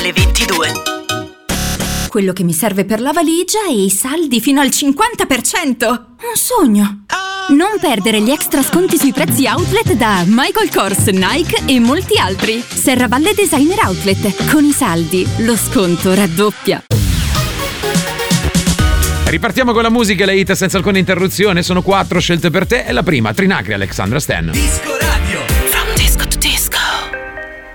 Le 22. Quello che mi serve per la valigia e i saldi fino al 50%. Un sogno. Non perdere gli extra sconti sui prezzi outlet da Michael Kors, Nike e molti altri. Serravalle Designer Outlet. Con i saldi, lo sconto raddoppia. Ripartiamo con la musica e le hit senza alcuna interruzione. Sono 4 scelte per te e la prima, Trinacri, Alexandra Stan. Disco